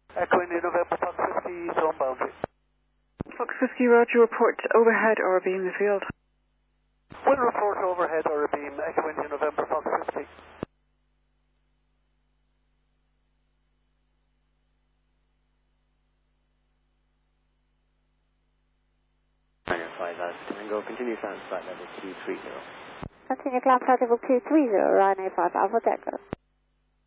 Echo India November, Fox 50, zone boundary. Fox 50, roger, report overhead or beam the field. We'll report overhead or a beam, Echo India November, Fox 50. Tango, continue sound flight level 230. Continue climb flight level 230, Ryanair 5 Alpha Echo.